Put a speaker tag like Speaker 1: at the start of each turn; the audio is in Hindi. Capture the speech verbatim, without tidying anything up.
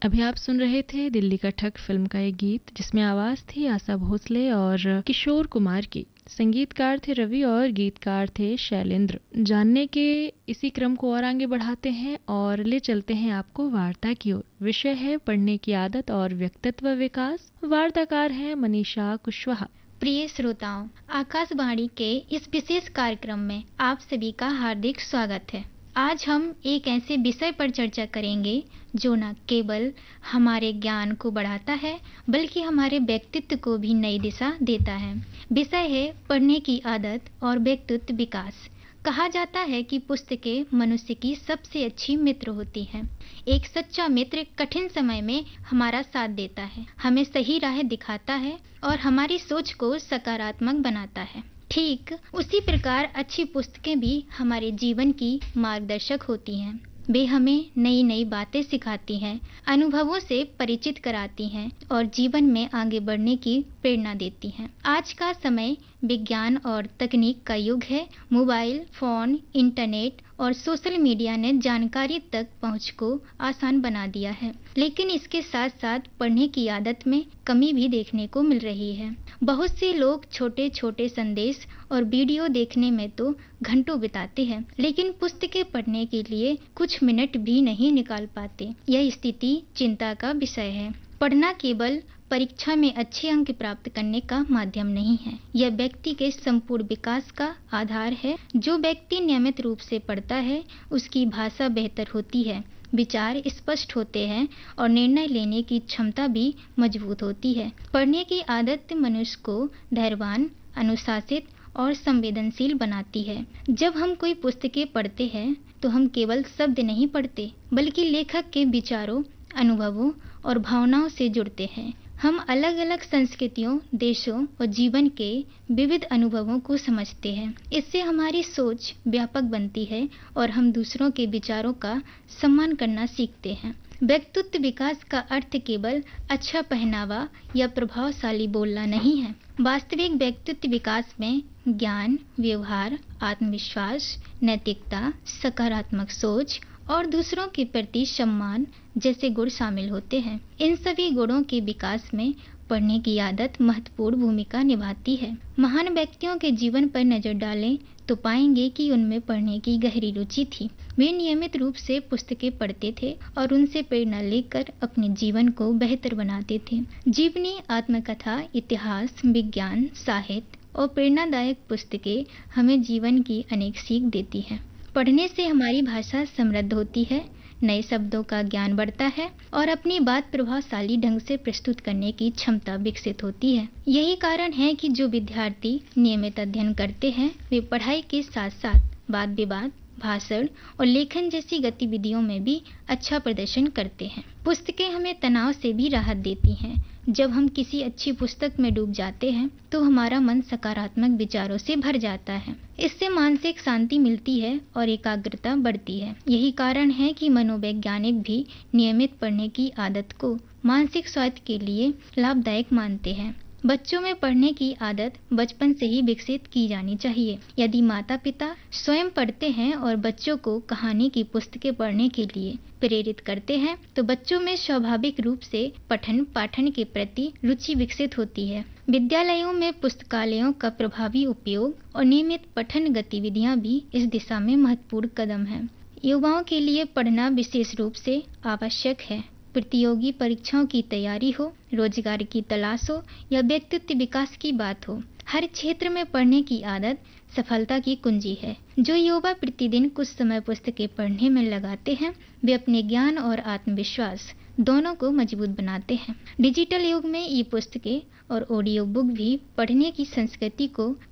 Speaker 1: अभी आप सुन रहे थे दिल्ली का ठग फिल्म का एक गीत जिसमें आवाज थी आशा भोसले और किशोर कुमार की। संगीतकार थे रवि और गीतकार थे शैलेंद्र। जानने के इसी क्रम को और आगे बढ़ाते हैं और ले चलते हैं आपको वार्ता की ओर। विषय है पढ़ने की आदत और व्यक्तित्व विकास। वार्ताकार हैं मनीषा कुशवाहा।
Speaker 2: प्रिय श्रोताओं, आकाशवाणी के इस विशेष कार्यक्रम में आप सभी का हार्दिक स्वागत है। आज हम एक ऐसे विषय पर चर्चा करेंगे जो न केवल हमारे ज्ञान को बढ़ाता है बल्कि हमारे व्यक्तित्व को भी नई दिशा देता है। विषय है पढ़ने की आदत और व्यक्तित्व विकास। कहा जाता है कि पुस्तकें मनुष्य की सबसे अच्छी मित्र होती हैं। एक सच्चा मित्र कठिन समय में हमारा साथ देता है, हमें सही राह दिखाता है और हमारी सोच को सकारात्मक बनाता है। ठीक उसी प्रकार अच्छी पुस्तकें भी हमारे जीवन की मार्गदर्शक होती हैं। वे हमें नई नई बातें सिखाती हैं, अनुभवों से परिचित कराती हैं और जीवन में आगे बढ़ने की प्रेरणा देती हैं। आज का समय विज्ञान और तकनीक का युग है। मोबाइल फोन, इंटरनेट और सोशल मीडिया ने जानकारी तक पहुंच को आसान बना दिया है, लेकिन इसके साथ साथ पढ़ने की आदत में कमी भी देखने को मिल रही है। बहुत से लोग छोटे छोटे संदेश और वीडियो देखने में तो घंटों बिताते हैं, लेकिन पुस्तकें पढ़ने के लिए कुछ मिनट भी नहीं निकाल पाते। यह स्थिति चिंता का विषय है। पढ़ना केवल परीक्षा में अच्छे अंक प्राप्त करने का माध्यम नहीं है, यह व्यक्ति के संपूर्ण विकास का आधार है। जो व्यक्ति नियमित रूप से पढ़ता है उसकी भाषा बेहतर होती है, विचार स्पष्ट होते हैं और निर्णय लेने की क्षमता भी मजबूत होती है। पढ़ने की आदत मनुष्य को धैर्यवान, अनुशासित और संवेदनशील बनाती है। जब हम कोई पुस्तकें पढ़ते हैं तो हम केवल शब्द नहीं पढ़ते बल्कि लेखक के विचारों, अनुभवों और भावनाओं से जुड़ते हैं। हम अलग अलग संस्कृतियों, देशों और जीवन के विविध अनुभवों को समझते हैं। इससे हमारी सोच व्यापक बनती है और हम दूसरों के विचारों का सम्मान करना सीखते हैं। व्यक्तित्व विकास का अर्थ केवल अच्छा पहनावा या प्रभावशाली बोलना नहीं है। वास्तविक व्यक्तित्व विकास में ज्ञान, व्यवहार, आत्मविश्वास, नैतिकता, सकारात्मक सोच और दूसरों के प्रति सम्मान जैसे गुण शामिल होते हैं। इन सभी गुणों के विकास में पढ़ने की आदत महत्वपूर्ण भूमिका निभाती है। महान व्यक्तियों के जीवन पर नजर डालें तो पाएंगे कि उनमें पढ़ने की गहरी रुचि थी। वे नियमित रूप से पुस्तकें पढ़ते थे और उनसे प्रेरणा लेकर अपने जीवन को बेहतर बनाते थे। जीवनी, आत्मकथा, इतिहास, विज्ञान, साहित्य और प्रेरणादायक पुस्तकें हमें जीवन की अनेक सीख देती हैं। पढ़ने से हमारी भाषा समृद्ध होती है, नए शब्दों का ज्ञान बढ़ता है और अपनी बात प्रभावशाली ढंग से प्रस्तुत करने की क्षमता विकसित होती है। यही कारण है कि जो विद्यार्थी नियमित अध्ययन करते हैं वे पढ़ाई के साथ साथ वाद विवाद, भाषण और लेखन जैसी गतिविधियों में भी अच्छा प्रदर्शन करते हैं। पुस्तकें हमें तनाव से भी राहत देती हैं। जब हम किसी अच्छी पुस्तक में डूब जाते हैं तो हमारा मन सकारात्मक विचारों से भर जाता है। इससे मानसिक शांति मिलती है और एकाग्रता बढ़ती है। यही कारण है कि मनोवैज्ञानिक भी नियमित पढ़ने की आदत को मानसिक स्वास्थ्य के लिए लाभदायक मानते हैं। बच्चों में पढ़ने की आदत बचपन से ही विकसित की जानी चाहिए। यदि माता पिता स्वयं पढ़ते हैं और बच्चों को कहानी की पुस्तकें पढ़ने के लिए प्रेरित करते हैं तो बच्चों में स्वाभाविक रूप से पठन पाठन के प्रति रुचि विकसित होती है। विद्यालयों में पुस्तकालयों का प्रभावी उपयोग और नियमित पठन गतिविधियां भी इस दिशा में महत्वपूर्ण कदम है। युवाओं के लिए पढ़ना विशेष रूप से आवश्यक है। प्रतियोगी परीक्षाओं की तैयारी हो, रोजगार की तलाश हो या व्यक्तित्व विकास की बात हो, हर क्षेत्र में पढ़ने की आदत सफलता की कुंजी है। जो युवा प्रतिदिन कुछ समय पुस्तकें पढ़ने में लगाते हैं वे अपने ज्ञान और आत्मविश्वास दोनों को मजबूत बनाते हैं। डिजिटल युग में ई पुस्तकें और ऑडियो बुक भी पढ़ने की संस्कृति को